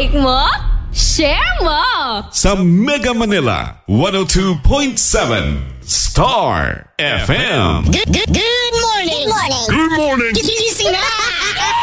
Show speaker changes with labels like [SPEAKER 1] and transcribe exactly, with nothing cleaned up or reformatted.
[SPEAKER 1] Like mo? Share mo!
[SPEAKER 2] Sa Mega Manila, one oh two point seven Star F M.
[SPEAKER 3] Good, good, good morning.
[SPEAKER 4] Good morning.
[SPEAKER 2] Good morning.
[SPEAKER 3] This is